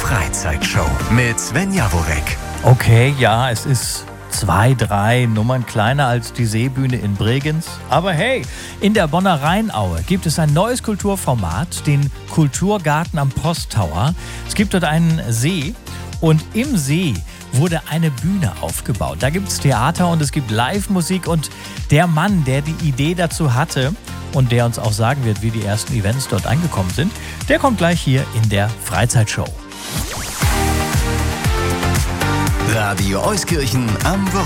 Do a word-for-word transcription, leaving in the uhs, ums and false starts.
Freizeitshow mit Sven Jaworek. Okay, ja, es ist zwei, drei Nummern kleiner als die Seebühne in Bregenz. Aber hey, in der Bonner Rheinaue gibt es ein neues Kulturformat, den Kulturgarten am Posttower. Es gibt dort einen See und im See wurde eine Bühne aufgebaut. Da gibt es Theater und es gibt Live-Musik und der Mann, der die Idee dazu hatte und der uns auch sagen wird, wie die ersten Events dort angekommen sind, der kommt gleich hier in der Freizeitshow. Radio Euskirchen am Wochenende.